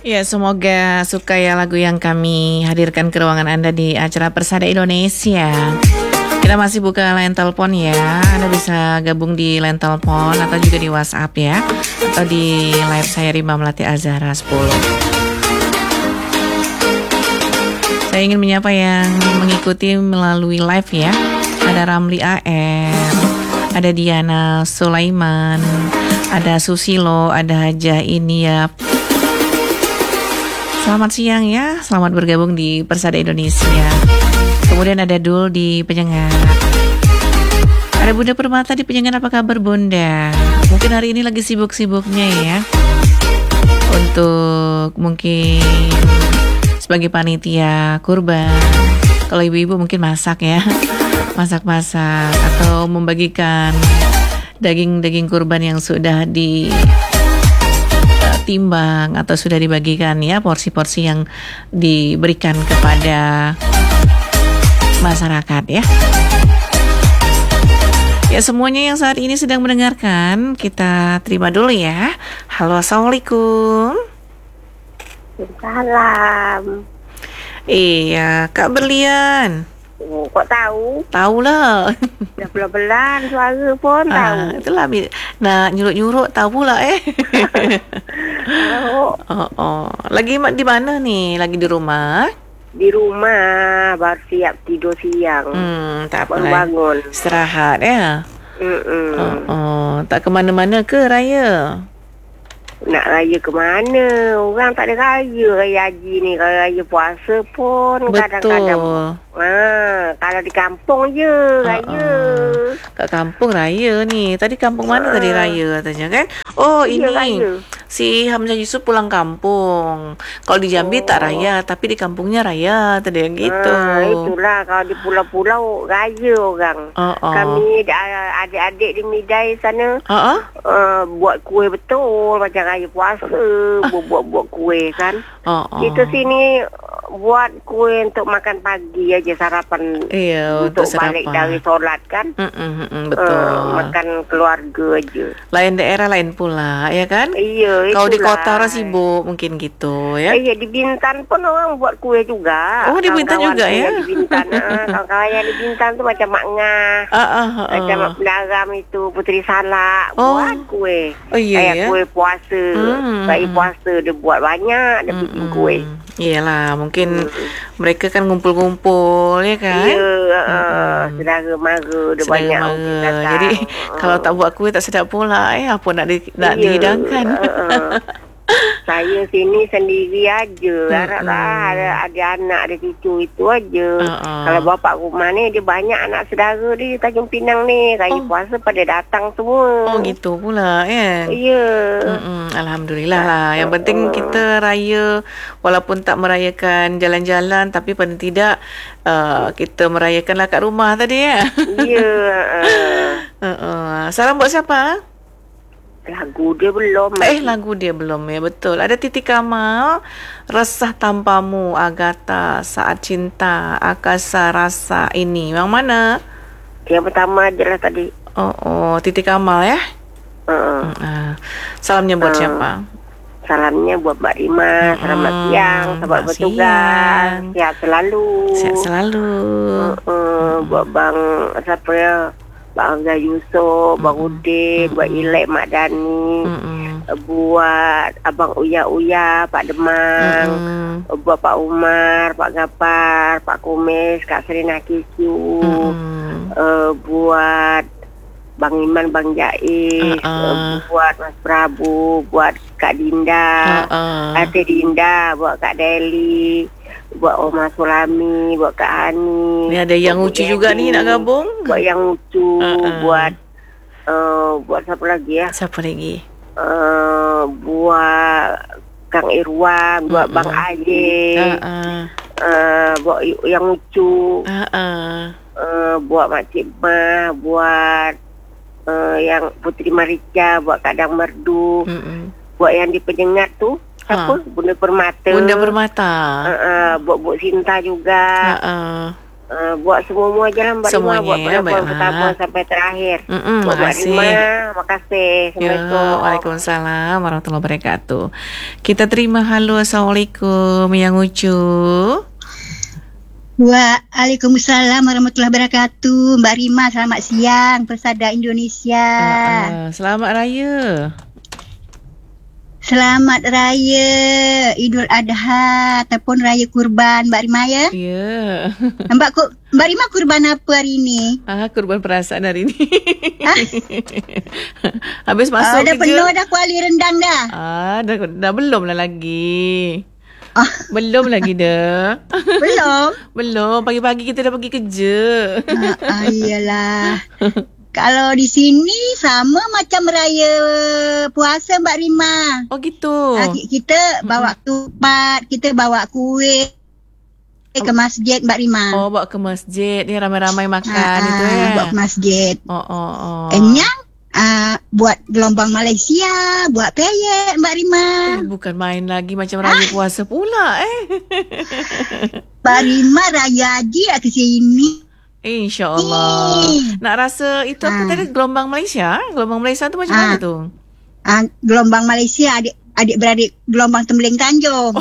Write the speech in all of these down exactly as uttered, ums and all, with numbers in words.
Ya, semoga suka ya lagu yang kami hadirkan ke ruangan Anda di acara Persada Indonesia. Kita masih buka line telepon ya. Anda bisa gabung di line telepon atau juga di WhatsApp ya. Atau di live saya Rima Melati Azhara sepuluh. Saya ingin menyapa yang mengikuti melalui live ya. Ada Ramli A R, ada Diana Sulaiman, ada Susilo, ada Haja Iniap. Selamat siang ya, selamat bergabung di Persada Indonesia. Kemudian ada Dul di Penyengat. Ada Bunda Permata di Penyengat, apa kabar Bunda? Mungkin hari ini lagi sibuk-sibuknya ya. Untuk mungkin sebagai panitia kurban. Kalau ibu-ibu mungkin masak ya. Masak-masak atau membagikan daging-daging kurban yang sudah di timbang atau sudah dibagikan ya, porsi-porsi yang diberikan kepada masyarakat ya. Ya, semuanya yang saat ini sedang mendengarkan, kita terima dulu ya. Halo, assalamualaikum. Salam. Iya, Kak Berlian. Oh, kok tahu? Tahu lah. Dah belan-belan suara pun tahu. Ah, itulah nak nyuruk-nyuruk tahu pula eh. Tahu. Oh, oh. Lagi di mana nih? Lagi di rumah? Di rumah, baru siap tidur siang. Hmm, tak apa. Baru bangun. Istirahat ya. Mm-mm. Oh, oh. Tak ke mana-mana ke raya? Nak raya ke mana? Orang tak ada raya. Raya haji ni, kalau raya puasa pun kadang-kadang. Betul. Ha, kalau di kampung je raya. Uh, uh. Kat kampung raya ni. Tadi kampung mana uh. tadi raya katanya kan? Oh, iya, ini raya. Si Hamzah Yusuf pulang kampung. Kalau di Jambi oh. tak raya, tapi di kampungnya raya. Tadi yang gitu. Ha, itulah kalau di pulau-pulau raya orang. Uh, uh. Kami adik-adik di Midai sana uh, uh. Uh, buat kuih betul macam raya puasa. Buat-buat kuih kan. Uh, uh. Kita sini buat kuih untuk makan pagi aja, sarapan. Iya, untuk, untuk balik dari solat kan. Mm, mm, mm, betul. Uh, makan keluarga aja. Lain daerah lain pula, ya kan? Iya, kalau di itulah. kota orang sibuk mungkin gitu ya. Iya, di Bintan pun orang buat kuih juga. Oh, di Bintan juga ya. Di Bintan, ah, kawan-kawan yang di Bintan tu macam Mak Ngah, uh, uh, uh. macam Mak Pendaram itu, Putri Salak oh. buat kuih. Oh iya Kayak ya. kuih puasa, Hmm. Raya puasa dia buat banyak, dia hmm, bikin hmm. kuih. Iyalah, mungkin hmm. mereka kan ngumpul-ngumpul ya kan. Iya, uh, hmm. saudara mara dia Saudara banyak. mara. Jadi uh. kalau tak buat kuih tak sedap pula eh, apa nak di, nak iya, dihidangkan. Uh, uh. Saya sini sendiri aja. Haraplah ada, ada anak, ada cucu itu aja. Uh-uh. Kalau bapak rumah ni, dia banyak anak saudara dia di Tanjung Pinang ni. Raya oh. puasa pada datang semua. Oh gitu pula kan. Ya. Mm-mm. Alhamdulillah lah. Yang penting kita raya, walaupun tak merayakan jalan-jalan, tapi paling tidak uh, kita merayakanlah kat rumah tadi ya. Ya. uh. uh-uh. Salam buat siapa? Lagu dia belum. Eh, lagu dia belum ya, betul. Ada Titi Kamal, Resah Tanpamu, Agatha, Saat Cinta, Akasa Rasa Ini. Yang mana? Yang pertama je lah tadi. Oh, oh Titi Kamal ya? Uh. Uh, salamnya buat uh. siapa? Salamnya buat Mbak Rima. Hmm, selamat siang, selamat bertugas. Sihat selalu. Sihat selalu. Uh, uh, hmm. Buat Bang, siapa ya? Bang Hamzah Yusuf, Bang Udin, mm-hmm. buat Ilek Mak Dani, mm-hmm. buat Abang Uya-Uya, Pak Demang, mm-hmm. buat Pak Umar, Pak Gapar, Pak Kumis, Kak Serina Kisu, mm-hmm. uh, buat Bang Iman, Bang Jais, uh-uh. uh, buat Mas Prabu, buat Kak Dinda, uh-uh. Ate Dinda, buat Kak Deli, buat Oma Sulami, buat Kak Hani. Ni ada yang Ucu juga ni nak gabung. Buat yang Ucu, uh-uh. buat uh, buat siapa lagi ya? Siapa lagi? Uh, buat Kang Irwan, buat uh-uh. Bang Aje, uh-uh. uh, buat yang Ucu, uh-uh. uh, buat Makcik Ma, buat uh, yang Putri Marica, buat Kadang Merdu, uh-uh. buat yang di Penyengat tu. Apa? Ha. Bunda Permata. Bunda Permata. Uh, uh, buat Buk Sinta juga. Uh, uh. Uh, buat semua-semua je lah Mbak Semuanya, Rima. Buat ya, penelpon pertama sampai terakhir. Mm-mm, buat Mbak makasih. Rima, makasih. Assalamualaikum. Ya, Waalaikumsalam warahmatullahi wabarakatuh. Kita terima halo. Assalamualaikum Yang Ucu. Waalaikumsalam warahmatullahi wabarakatuh. Mbak Rima, selamat siang Persada Indonesia. uh, uh, Selamat Raya. Selamat Raya Idul Adha ataupun Raya Kurban Mbak Rima ya. Ya. Mbak ku, Mbak Rima kurban apa hari ini? Ah, kurban perasaan hari ini. Ah? Habis masuk Oh, dah kerja. penuh dah kuali rendang dah. Ah, dah, dah belum lah lagi. Oh, Belum lagi dah. belum? Belum. Pagi-pagi kita dah pergi kerja. Ah, ah, iyalah. Kalau di sini sama macam raya puasa Mbak Rima. Oh gitu. Ah, ki- kita bawa tupat, kita bawa kuih ke masjid Mbak Rima. Oh, bawa ke masjid. Ni ramai-ramai makan Ah, itu ah, ya. bawa ke masjid. Oh, oh, oh. Kenyang, ah, buat gelombang Malaysia, buat peyek Mbak Rima. Eh, bukan main lagi macam raya puasa pula eh. Mbak Rima raya haji lah ke sini. InsyaAllah. Eh. Nak rasa itu apa Ah. tadi? Gelombang Malaysia? Gelombang Malaysia tu macam Ah. mana tu? Ah, gelombang Malaysia, adik adik beradik gelombang Tembeling Tanjung.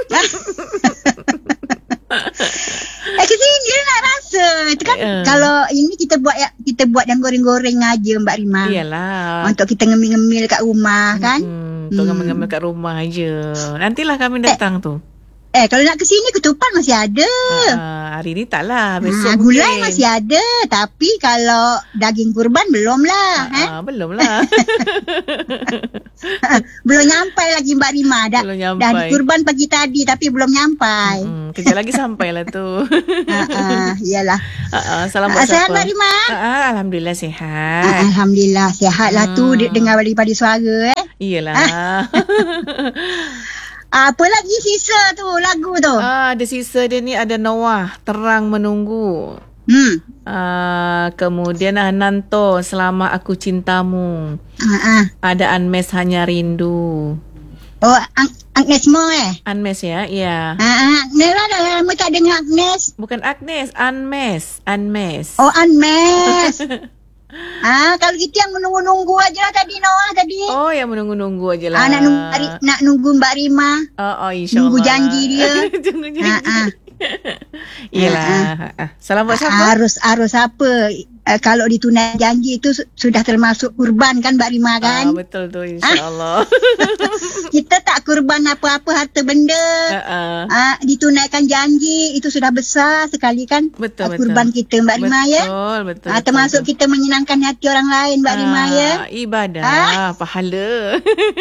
eh ke sini lah nak rasa. Itu kan Eh. kalau ini kita buat ya, kita buat yang goreng-goreng aja Mbak Rima. Iyalah. Untuk kita ngemil-ngemil kat rumah kan. Hmm, untuk Hmm. ngambil-ngambil kat rumah je. Nantilah kami datang tu. Eh kalau nak ke sini ketupat masih ada. Ah, hari ni tak lah. Besok Ha, mungkin. gulai masih ada. Tapi kalau daging kurban belum lah. Ah, eh? ah, belum lah. Belum nyampai lagi Mbak Rima. Dah, Belum dah nyampai. kurban pagi tadi tapi belum nyampai. Hmm, kejap lagi sampai lah tu. Ha, ha, iyalah. Ah, ah, salam Ah, buat sehat siapa? Mbak Rima? Ah, ah, Alhamdulillah Ah, sihat. Alhamdulillah sihat lah tu Hmm. de- dengar daripada suara eh. Iyalah. Apa lagi sisa tu lagu tu? Ah, ada sisa dia ni, ada Noah, Terang Menunggu. Hmm. Ah, kemudian ah, Nanto, Selama Aku Cintamu. Ha, ha. Ada Anmes, Hanya Rindu. Oh, Ang- Agnes Mo eh. Anmes ya, iya. Ha, ha. Agnes lah dah lama tak dengar Agnes. Bukan Agnes, Anmes, Anmes. Oh, Anmes. Ah, kalau gitu yang menunggu-nunggu aja lah tadi Noah tadi. Oh, yang menunggu-nunggu aje lah. Ah, nak nunggu Ari- nak nunggu Mbak Rima. Oh, oh insyaAllah. Nunggu janji dia. Tunggu janji. Ha, ha. Iyalah. Ha, Ha, ha. Salam buat siapa? Harus harus apa? Uh, kalau ditunai janji itu su- sudah termasuk kurban kan Mbak Rima Ah, kan? betul tu, insyaAllah. Kita tak kurban apa-apa harta benda. Ha, ha. Ah, ditunaikan janji itu sudah besar sekali kan? Betul, ah, betul. kurban kita Mbak Rima ya. Betul, betul. Ah, termasuk betul. kita menyenangkan hati orang lain Mbak Rima ya. Ah, ibadah, Ah. pahala.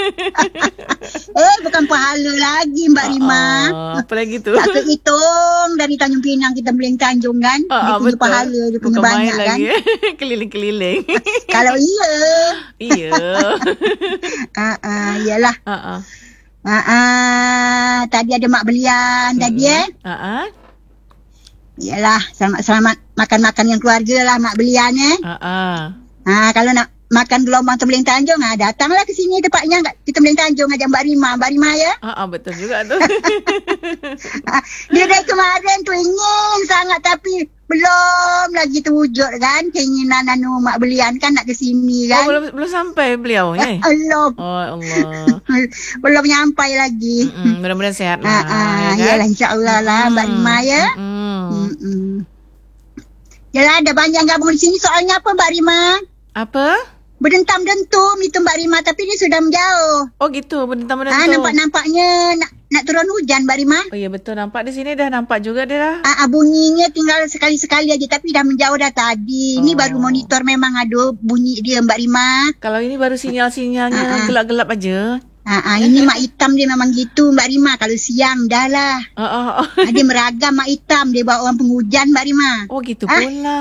Eh bukan pahala lagi Mbak Rima. Ah, apa lagi tu? Tak kehitung dari Tanjung Pinang kita Beling Tanjung kan. Ah, Dia ah, punya betul. pahala dia punya Bukan main banyak kan. lagi. Keliling-keliling. Kalau iya. Iya. Ah, ah, iyalah. Ah, ah. Ah, ah, tadi ada mak belian tadi eh. Ah, ah. Iyalah, selamat-selamat makan-makan yang keluarga lah mak belian eh. Ah, ah. Ha, kalau nak makan gelombang Tembeling Tanjung, ha, datanglah ke sini tempatnya kat Tembeling Tanjung ajak Mbak Rima. Mbak Rima ya. Ah, ah, betul juga tu. Ha, dia dari kemarin tu ingin sangat tapi belum lagi terwujud kan. Keinginan anu mak belian kan nak ke sini Oh, kan. belum belum sampai beliau Eh, eh. belum. Oh, Allah. belum nyampai lagi. Mm-mm, mudah-mudahan sehat Ha, lah. ha, ya kan? iyalah insya-Allah lah Mbak Rima ya. Mm-mm. Hmm. Yalah ada banyak gabung di sini soalnya apa Mbak Rima? Apa? Berdentam-dentum itu Mbak Rima tapi ni sudah menjauh. Oh gitu, berdentam-berdentum. Ah, nampak-nampaknya nak, nak turun hujan Mbak Rima. Oh ya betul, nampak di sini dah nampak juga dia dah. Ah, ah, bunyinya tinggal sekali-sekali aja tapi dah menjauh dah tadi. Ini Oh. baru monitor memang ada bunyi dia Mbak Rima. Kalau ini baru sinyal-sinyalnya Ah, ah. gelap-gelap aja. Ah, ah, ini mak hitam dia memang gitu Mbak Rima. Kalau siang dah lah. Oh, oh, oh. Ah, dia meragam mak hitam. Dia bawa orang penghujan Mbak Rima. Oh gitu Ah. pula.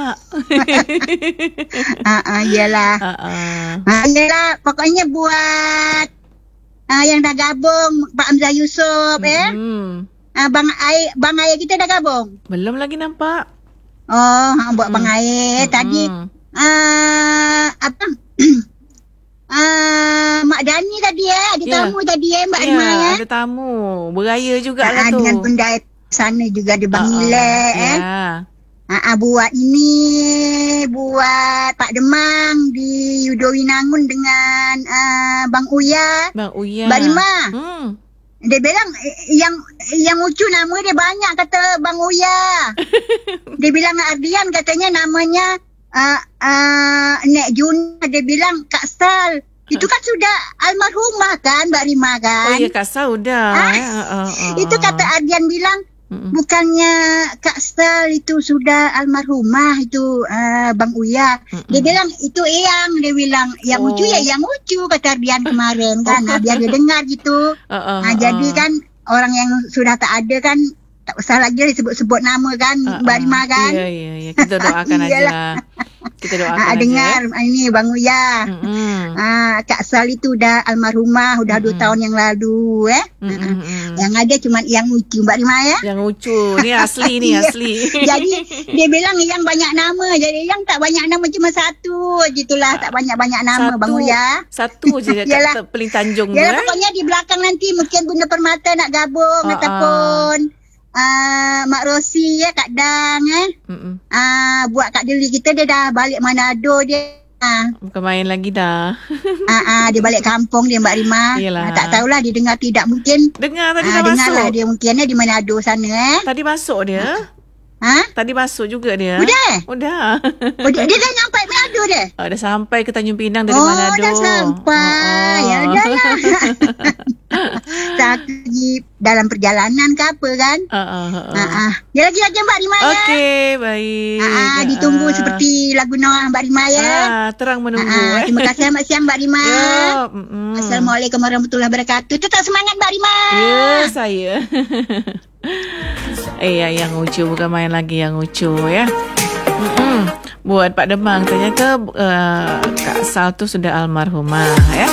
Ah, ah, iyalah. Ah, ah. Ah, iyalah. Pokoknya buat ah, yang dah gabung Pak Hamzah Yusof eh. Hmm. Ah, Bang Ai, Bang Ai kita dah gabung. Belum lagi nampak. Oh, ah, buat Bang Ai tadi. Hmm. Ah, apa? Ah, Mak Dani tadi eh, ada Ya. tamu tadi eh Mbak Ya, Rima ya. ada tamu. Beraya jugalah Ah, tu. dengan pendai sana juga ada Bang Ah, ah. Ilek eh. Ya. Ah, ah, buat ini, buat Pak Demang di Yudo Winangun dengan uh, Bang Uya. Bang Uya. Mbak Rima. Hmm. Dia bilang yang yang lucu nama dia banyak kata Bang Uya. Dia bilang Ardian katanya namanya uh, uh, Nek Jun. Dia bilang Kak Sal. Itu kan sudah almarhumah kan Mbak Rima kan? Oh iya Kak Sal udah. Ah, uh, uh, uh. Itu kata Ardian bilang. Mm-mm. Bukannya Kak Sal itu sudah almarhumah itu uh, Bang Uya. Mm-mm. Dia bilang itu Eyang. Dia bilang yang oh. lucu ya yang lucu kata Ardian kemarin kan. Nah, biar dia dengar gitu. Uh, uh, nah, uh. jadi kan orang yang sudah tak ada kan tak usah lagi disebut-sebut nama kan uh, uh. Mbak Rima kan. Iya iya iya kita doakan aja lah. Kita doakan ah, aja. Dengar ya. Ini Bang Uya. Ah, Kak Sal itu udah almarhumah udah dua tahun yang lalu eh. Mm-mm. Yang ada cuma yang lucu Mbak Rima ya. Yang lucu. Ini asli nih asli. Jadi dia bilang yang banyak nama. Jadi yang tak banyak nama cuma satu. Gitulah tak banyak-banyak nama satu, Bang Uya. Satu je kat Peling Tanjung tu. Yalah, pokoknya di belakang nanti mungkin Bunda Permata nak gabung uh, ataupun uh, Mak Rosi ya Kak Dang eh. Uh, buat Kak Deli kita dia dah balik Manado dia. Ah. Bukan main lagi dah. Ah, ah, dia balik kampung dia Mbak Rima. Ah, tak tahulah dia dengar tidak mungkin. Dengar tadi ah, dah dengar masuk. Lah dia mungkinnya di Manado sana eh. Tadi masuk dia. Ha? Tadi masuk juga dia. Udah eh? Udah. Oh, dia, dia dah sampai Manado dia? Oh, dah sampai ke Tanjung Pinang dari oh, Manado. Oh, dah sampai. Oh, oh. Ya udah lah. Tak pergi dalam perjalanan ke apa kan? Uh, uh, uh, uh. Uh, uh. Dia lagi-lagi Mbak Rima ya. Okey, baik. Uh, uh, ditunggu uh. seperti lagu Noah Mbak Rima ya. Ah, terang menunggu. Uh, uh. Terima kasih selamat siang Mbak Rima. Ya, mm-mm. Assalamualaikum warahmatullahi wabarakatuh. Tetap semangat Mbak Rima. Ya, saya. Eh, ya, yang lucu bukan main lagi yang lucu ya. Mm-mm. Buat Pak Demang, ternyata uh, Kak Sal tu sudah almarhumah ya.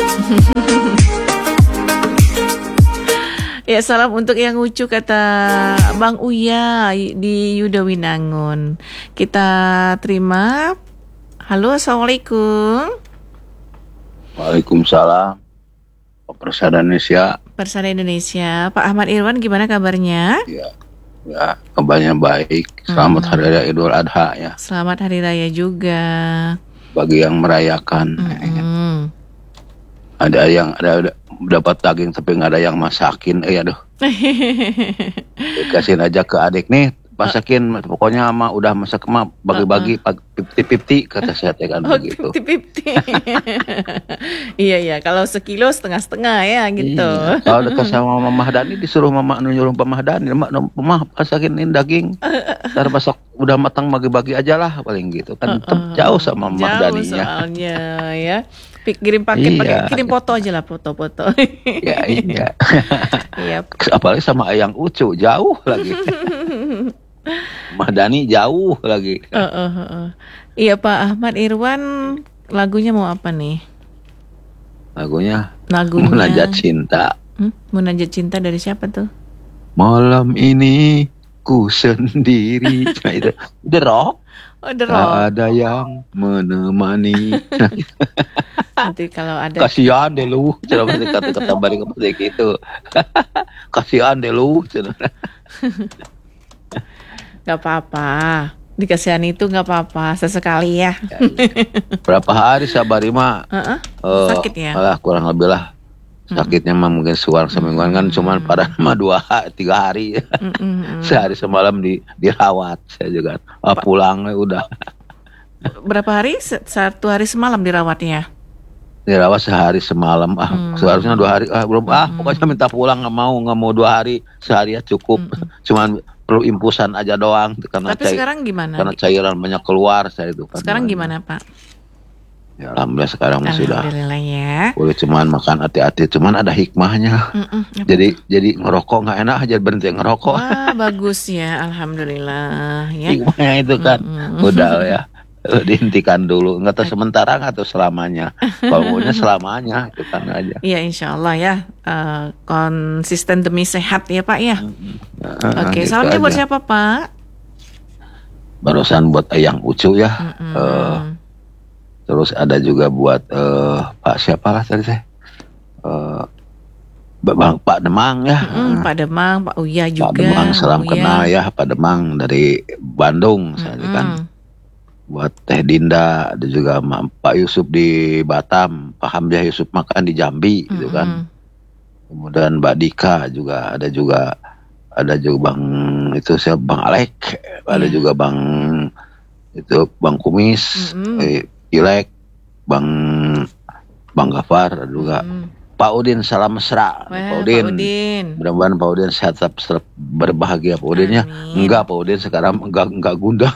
Ya, salam untuk yang lucu kata Bang Uya di Yudo Winangun. Kita terima. Halo, Assalamualaikum. Waalaikumsalam. Persada Indonesia. Persada Indonesia. Pak Ahmad Irwan gimana kabarnya? Ya, ya kabarnya baik. Selamat hmm. Hari Raya Idul Adha ya. Selamat Hari Raya juga. Bagi yang merayakan. Hmm. Ada yang ada dapat daging tapi nggak ada yang masakin. Eh aduh. Kasihin aja ke adik nih. Masakin, pokoknya ama udah masak mah bagi-bagi fifty-fifty kata saya kan oh, begitu. fifty-fifty. Iya iya, kalau sekilo setengah-setengah ya gitu. Iya. Kalau dekat sama Mama Dani disuruh Mama nyuruh Mama Dani, Mama, Mama masakinin daging. Ntar masak udah matang bagi-bagi aja lah paling gitu. Kan uh, uh, jauh sama Mama Daninya. Jauh soalnya ya. Kirim paket, iya. pakai kirim foto aja lah, foto-foto. Ya iya. Iya. Apalagi sama Ayang Ucu jauh lagi. Mah Dani jauh lagi. Uh, uh, uh, uh. Iya Pak Ahmad Irwan, lagunya mau apa nih? Lagunya? Lagunya. Munajat Cinta. Hmm? Munajat Cinta dari siapa tuh? Malam ini ku sendiri. Nah, itu The Rock. Oh, The Rock. Tak ada yang menemani. Nanti kalau ada. Kasihan deh lu. Coba kata-kata balik seperti itu. Kasihan deh lu. Gak apa-apa. Dikasihani itu gak apa-apa. Sesekali ya. Ya, ya. Berapa hari sabar Rima? Uh-uh. Uh, Sakit ya? Malah kurang lebih lah. Sakitnya mah mungkin seorang semingguan kan cuman pada mah dua tiga hari. Sehari semalam di dirawat saya juga. Ah, pulangnya udah. Berapa hari? Satu hari semalam dirawatnya? Dirawat sehari semalam. Ah, hmm. seharusnya dua hari. Ah, belum. Ah, hmm. pokoknya minta pulang nggak mau nggak mau dua hari. Sehari ya cukup. Hmm. Cuman perlu impusan aja doang karena tapi cair, sekarang gimana? Karena cairan banyak keluar saya itu kan. Sekarang gimana Pak? Ya, alhamdulillah sekarang masih sudah. Alhamdulillah ya. Boleh cuman makan hati-hati, cuman ada hikmahnya. Mm-mm, jadi jadi ngerokok nggak enak aja berhenti ngerokok. Wah bagus ya, alhamdulillah ya. Hikmahnya itu kan Mm-mm. udah ya dihentikan dulu, nggak tahu sementara nggak tahu selamanya. Kalau maunya selamanya itu kan aja. Iya insya Allah ya, uh, konsisten demi sehat ya Pak ya. Nah, Oke, gitu salamnya aja. buat siapa Pak? Barusan buat Ayang Ucu ya. Uh, terus ada juga buat uh, Pak siapa lah tadi saya. Uh, Bang Pak Demang ya. Mm-mm, Pak Demang, Pak Uya juga. Pak Demang salam Uya. kenal ya, Pak Demang dari Bandung saya Mm-mm. kan. Buat Teh Dinda, ada juga Pak Yusuf di Batam, Pak Hamzah Yusuf makan di Jambi gitu kan. Kemudian Mbak Dika juga, ada juga ada juga Bang itu siapa Bang Alek, ada Yeah. juga Bang itu Bang Kumis, Mm-mm. eh, Ilek, Bang Bang Gafar, ada juga Mm-mm. Pak Udin salam mesra. Wah, Pak Udin. Pak Udin. Mudah-mudahan Pak Udin sehat tetap berbahagia. Pak Udinnya Amin. enggak, Pak Udin sekarang enggak enggak gundah.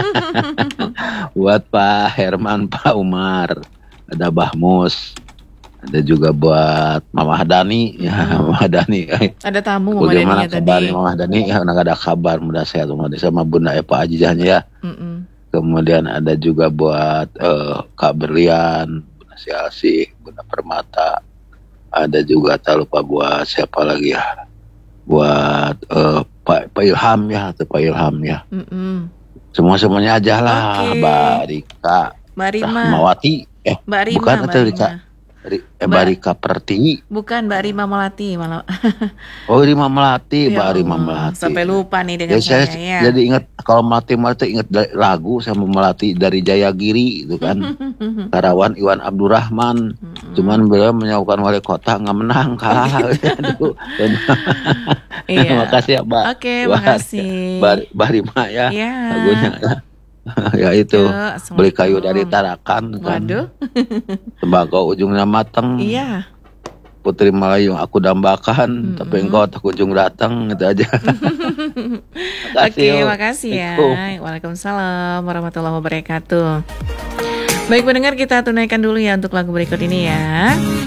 Buat Pak Herman, Pak Umar, ada Bahmus, ada juga buat Mama Dani, ya Mama Dani. Ada tamu Mama Bagaimana Daninya tadi. kabarnya Mama Dani? Ya, nggak ada kabar, mudah sehat Mama Dani sama Bunda Epa Ajijahnya ya. Mm-mm. Kemudian ada juga buat eh, Kak Berlian, Bunda Siasih, Bunda Permata. Ada juga tak lupa buat siapa lagi ya? Buat eh, Pak, Pak Ilham ya, atau Pak Ilham ya. Mm-mm. Semua semuanya aja lah, Oke. Mbak Rika, Mbak Rima. Rahmawati, eh Mbak Rima, bukan Mbak atau Rima. Rika, Ri, eh, Mbak- Mbak Rika Pertiwi. Bukan Mbak Rima Melati malah. Oh Rima Melati, Ya Mbak Rima Allah, Melati. sampai lupa nih dengan Ya, saya saya ya. jadi ingat kalau Melati Melati ingat da- lagu sama Melati dari Jayagiri itu kan. Karawan Iwan Abdurrahman. Cuman beliau menyaukan wali kota nggak menang kalah. Aduh. Iya. Terima kasih ya Mbak. Oke, Buat makasih. Mbak Mbak Rima ya. Iya. Lagunya. Ya itu Yuk, beli kayu Assalamualaikum. dari Tarakan kan. Waduh. Tembakau ujungnya mateng. Iya. Putri Melayu aku dambakan, tapi engkau tak kunjung datang, itu aja. Oke, yuk. makasih ya. Assalamualaikum. Waalaikumsalam warahmatullahi wabarakatuh. Baik pendengar, kita tunaikan dulu ya untuk lagu berikut ini ya.